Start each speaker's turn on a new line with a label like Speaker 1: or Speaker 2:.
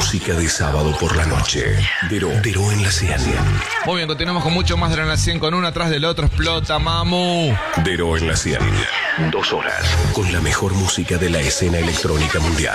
Speaker 1: música de sábado por la noche. Dero en la 100.
Speaker 2: Muy bien, continuamos con mucho más de la 100 con uno atrás del otro. Explota, mamu.
Speaker 1: Dero en la 100. 2 horas con la mejor música de la escena electrónica mundial.